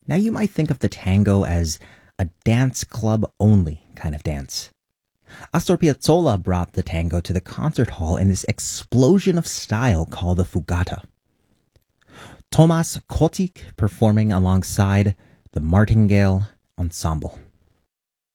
Now you might think of the tango as a dance club only kind of dance. Astor Piazzolla brought the tango to the concert hall in this explosion of style called the Fugata. Thomas Kotik performing alongside the Martingale Ensemble.